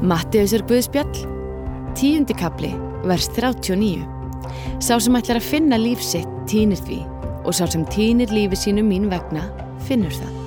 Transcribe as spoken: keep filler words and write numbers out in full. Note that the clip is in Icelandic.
Matteusar guðspjall, tíundi kafli, vers þrjátíu og níu. Sá sem ætlar að finna líf sitt týnir því og sá sem týnir lífi sínu mín vegna finnur það.